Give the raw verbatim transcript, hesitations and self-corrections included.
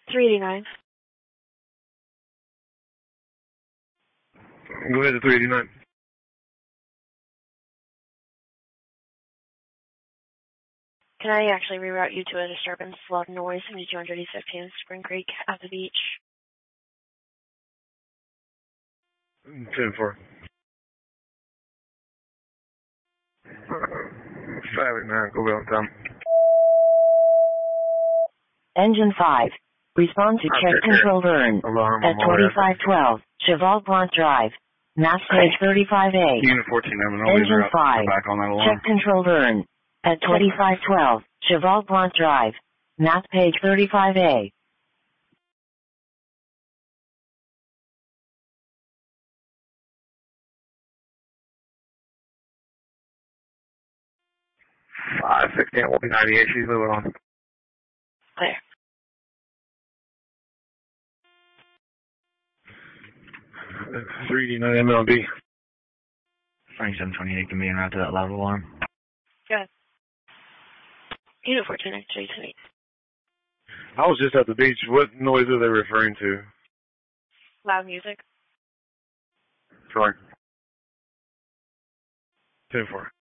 three eighty-nine. Go ahead to three eighty-nine. Can I actually reroute you to a disturbance, loud noise, seventy-two hundred East fifteenth, Spring Creek, at the beach? ten four. five eighty-nine, go on time. Engine five. Respond to check control burn Alarm at twenty-five twelve, Cheval Blanc Drive, Mass page thirty-five A. Unit fourteen, I'm an Engine five. back on that alarm. Check control burn at twenty-five twelve, Cheval Blanc Drive, Mass page thirty-five A. five sixteen, will be ninety-eight, she's moving on. Clear. three eighty-nine M L B. twenty-seven twenty-eight can be en route to that loud alarm. Good. Unit fourteen, actually, tonight. I was just at the beach. What noise are they referring to? Loud music. Sorry. ten four.